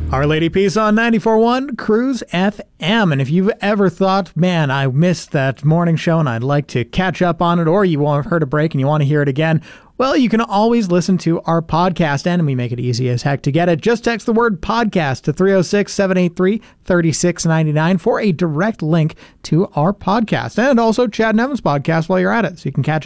Our Lady Peace on 94.1 Cruise FM. And if you've ever thought, man, I missed that morning show and I'd like to catch up on it, or you have heard a break and you want to hear it again, well, you can always listen to our podcast, and we make it easy as heck to get it. Just text the word podcast to 306-783-3699 for a direct link to our podcast, and also Chad and Evan's podcast while you're at it, so you can catch